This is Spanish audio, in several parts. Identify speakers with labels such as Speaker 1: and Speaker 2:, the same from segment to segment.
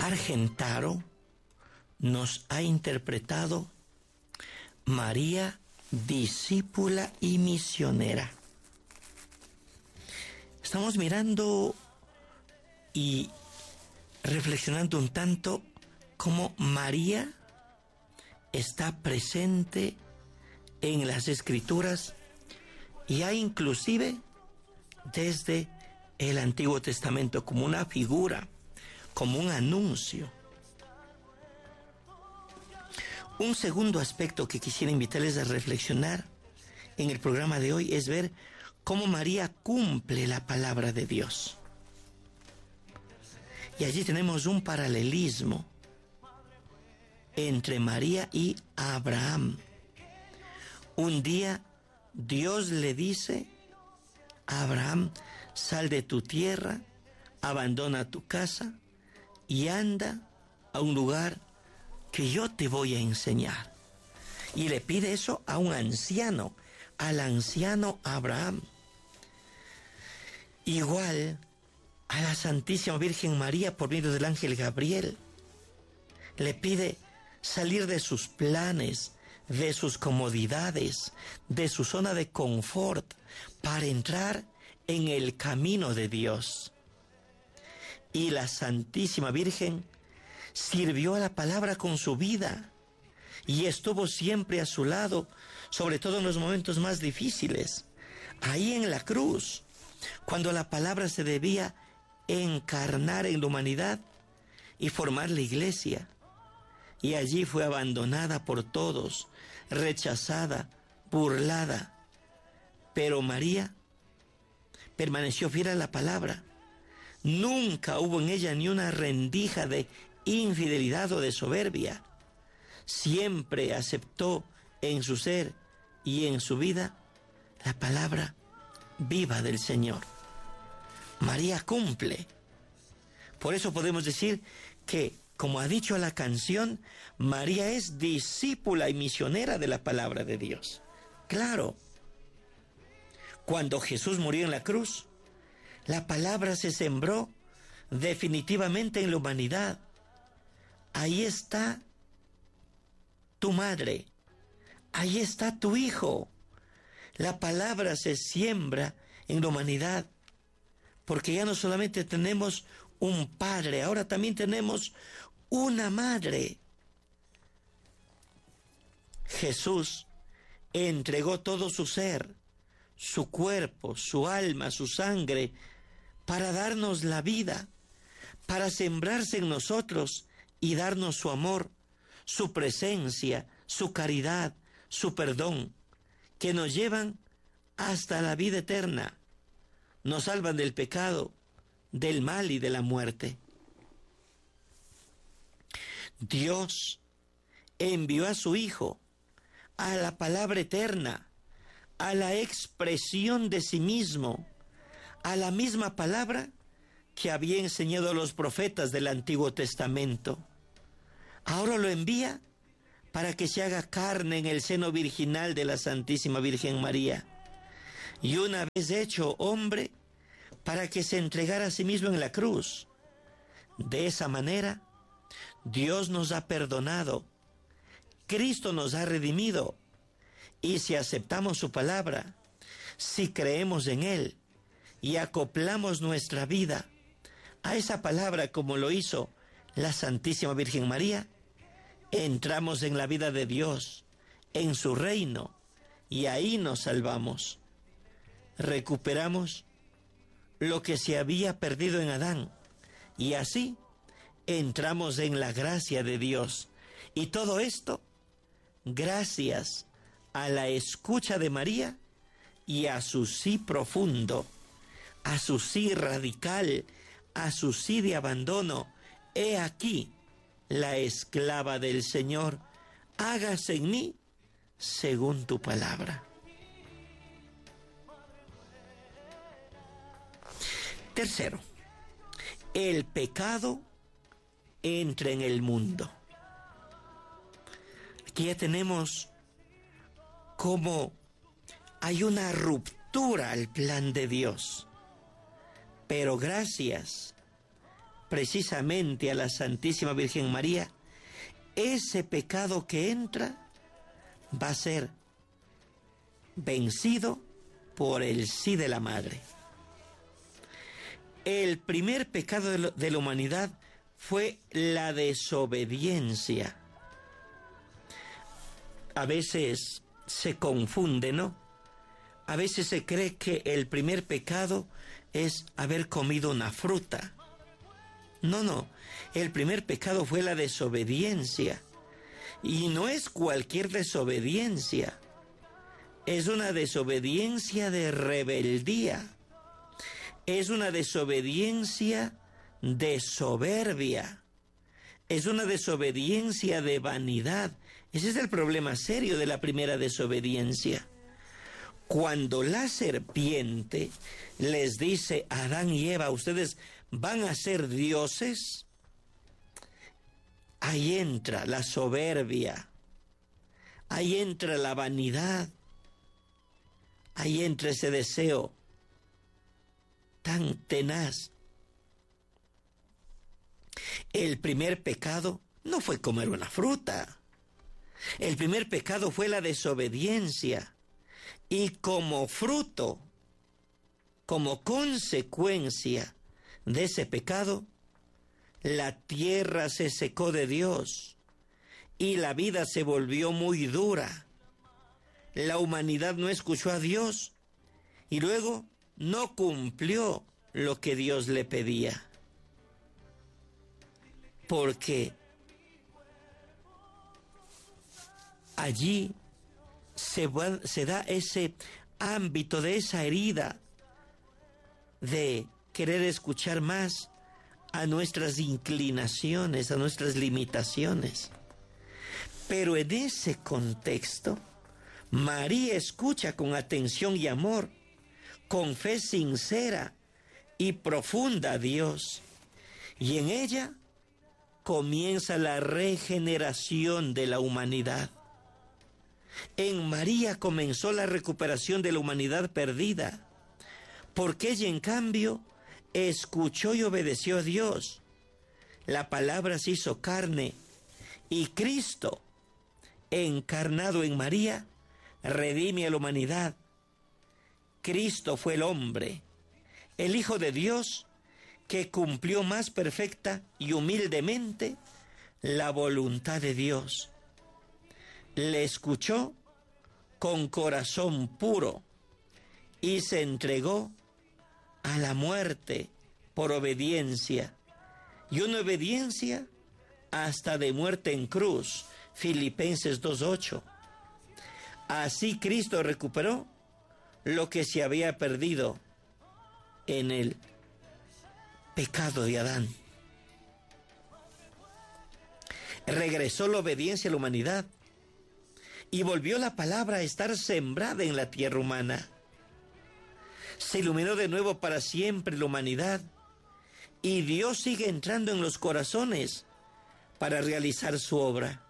Speaker 1: Argentaro nos ha interpretado María, discípula y misionera. Estamos mirando y reflexionando un tanto cómo María está presente en las Escrituras y hay inclusive desde el Antiguo Testamento como una figura, como un anuncio. Un segundo aspecto que quisiera invitarles a reflexionar en el programa de hoy es ver cómo María cumple la palabra de Dios. Y allí tenemos un paralelismo entre María y Abraham. Un día Dios le dice a Abraham: sal de tu tierra, abandona tu casa y anda a un lugar que yo te voy a enseñar. Y le pide eso a un anciano, al anciano Abraham. Igual a la Santísima Virgen María, por medio del ángel Gabriel, le pide salir de sus planes, de sus comodidades, de su zona de confort, para entrar en el camino de Dios. Y la Santísima Virgen sirvió a la palabra con su vida y estuvo siempre a su lado, sobre todo en los momentos más difíciles. Ahí en la cruz, cuando la palabra se debía encarnar en la humanidad y formar la iglesia, y allí fue abandonada por todos, rechazada, burlada. Pero María permaneció fiel a la palabra. Nunca hubo en ella ni una rendija de infidelidad o de soberbia. Siempre aceptó en su ser y en su vida la palabra viva del Señor. María cumple. Por eso podemos decir que, como ha dicho la canción, María es discípula y misionera de la palabra de Dios. Claro, cuando Jesús murió en la cruz, la palabra se sembró definitivamente en la humanidad. Ahí está tu madre, ahí está tu hijo. La palabra se siembra en la humanidad, porque ya no solamente tenemos un padre, ahora también tenemos una madre. Jesús entregó todo su ser, su cuerpo, su alma, su sangre, para darnos la vida, para sembrarse en nosotros y darnos su amor, su presencia, su caridad, su perdón, que nos llevan hasta la vida eterna, nos salvan del pecado, del mal y de la muerte. Dios envió a su Hijo, a la palabra eterna, a la expresión de sí mismo, a la misma palabra que había enseñado a los profetas del Antiguo Testamento. Ahora lo envía para que se haga carne en el seno virginal de la Santísima Virgen María. Y una vez hecho hombre, para que se entregara a sí mismo en la cruz. De esa manera, Dios nos ha perdonado, Cristo nos ha redimido, y si aceptamos su palabra, si creemos en Él y acoplamos nuestra vida a esa palabra como lo hizo la Santísima Virgen María, entramos en la vida de Dios, en su reino, y ahí nos salvamos. Recuperamos lo que se había perdido en Adán, y así entramos en la gracia de Dios. Y todo esto gracias a la escucha de María y a su sí profundo, a su sí radical, a su sí de abandono. He aquí la esclava del Señor, hágase en mí según tu palabra. Tercero, el pecado entra en el mundo. Aquí ya tenemos cómo hay una ruptura al plan de Dios, pero gracias precisamente a la Santísima Virgen María, ese pecado que entra va a ser vencido por el sí de la Madre. El primer pecado de la humanidad fue la desobediencia. A veces se confunde, ¿no? A veces se cree que el primer pecado es haber comido una fruta. No, el primer pecado fue la desobediencia. Y no es cualquier desobediencia, es una desobediencia de rebeldía, es una desobediencia de soberbia, es una desobediencia de vanidad. Ese es el problema serio de la primera desobediencia. Cuando la serpiente les dice a Adán y Eva, ustedes van a ser dioses, ahí entra la soberbia, ahí entra la vanidad, ahí entra ese deseo tan tenaz. El primer pecado no fue comer una fruta. El primer pecado fue la desobediencia. Y como fruto, como consecuencia de ese pecado, la tierra se secó de Dios y la vida se volvió muy dura. La humanidad no escuchó a Dios y luego no cumplió lo que Dios le pedía. Porque allí se da ese ámbito de esa herida de querer escuchar más a nuestras inclinaciones, a nuestras limitaciones. Pero en ese contexto, María escucha con atención y amor, con fe sincera y profunda a Dios. Y en ella comienza la regeneración de la humanidad. En María comenzó la recuperación de la humanidad perdida, porque ella en cambio escuchó y obedeció a Dios. La palabra se hizo carne y Cristo, encarnado en María, redime a la humanidad. Cristo fue el hombre, el Hijo de Dios, que cumplió más perfecta y humildemente la voluntad de Dios. Le escuchó con corazón puro y se entregó a la muerte por obediencia, y una obediencia hasta de muerte en cruz. Filipenses 2:8. Así Cristo recuperó lo que se había perdido en el pecado de Adán. Regresó la obediencia a la humanidad y volvió la palabra a estar sembrada en la tierra humana. Se iluminó de nuevo para siempre la humanidad y Dios sigue entrando en los corazones para realizar su obra.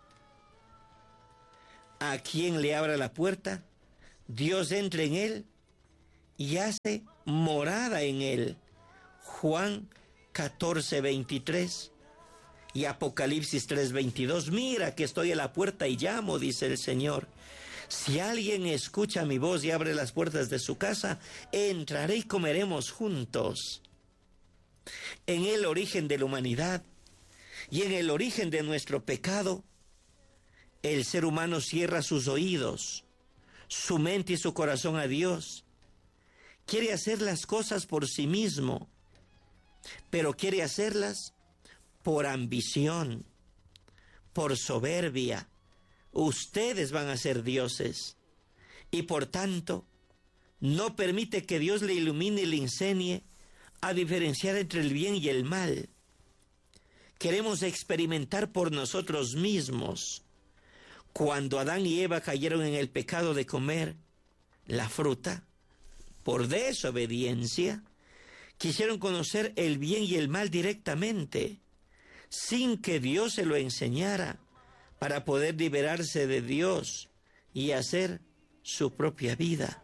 Speaker 1: A quien le abra la puerta, Dios entra en él y hace morada en él. Juan 14:23 y Apocalipsis 3:22. Mira que estoy a la puerta y llamo, dice el Señor. Si alguien escucha mi voz y abre las puertas de su casa, entraré y comeremos juntos. En el origen de la humanidad y en el origen de nuestro pecado, el ser humano cierra sus oídos, su mente y su corazón a Dios. Quiere hacer las cosas por sí mismo, pero quiere hacerlas por ambición, por soberbia. Ustedes van a ser dioses y por tanto no permite que Dios le ilumine y le enseñe a diferenciar entre el bien y el mal. Queremos experimentar por nosotros mismos. Cuando Adán y Eva cayeron en el pecado de comer la fruta, por desobediencia, quisieron conocer el bien y el mal directamente, sin que Dios se lo enseñara, para poder liberarse de Dios y hacer su propia vida,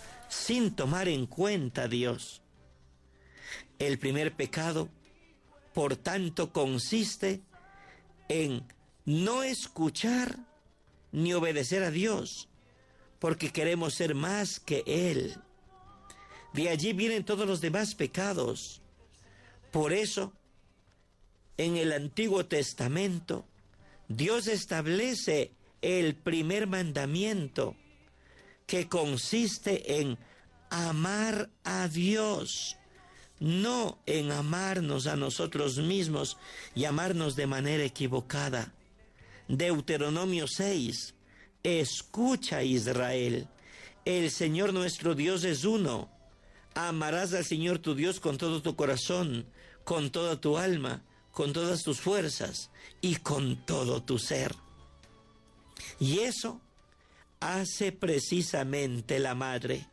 Speaker 1: sin tomar en cuenta a Dios. El primer pecado por tanto, consiste en no escuchar ni obedecer a Dios, porque queremos ser más que Él. De allí vienen todos los demás pecados. Por eso, en el Antiguo Testamento, Dios establece el primer mandamiento, que consiste en amar a Dios, no en amarnos a nosotros mismos y amarnos de manera equivocada. Deuteronomio 6, escucha Israel, el Señor nuestro Dios es uno. Amarás al Señor tu Dios con todo tu corazón, con toda tu alma, con todas tus fuerzas y con todo tu ser. Y eso hace precisamente la madre.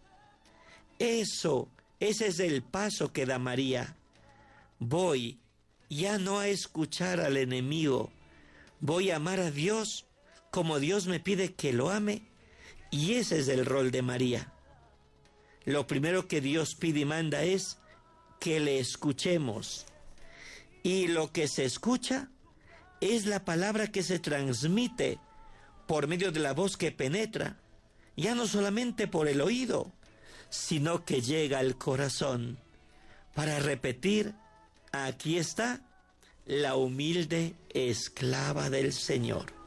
Speaker 1: Ese es el paso que da María. Voy ya no a escuchar al enemigo, voy a amar a Dios como Dios me pide que lo ame, y ese es el rol de María. Lo primero que Dios pide y manda es que le escuchemos, y lo que se escucha es la palabra que se transmite por medio de la voz que penetra, ya no solamente por el oído, sino que llega al corazón, para repetir: aquí está la humilde esclava del Señor.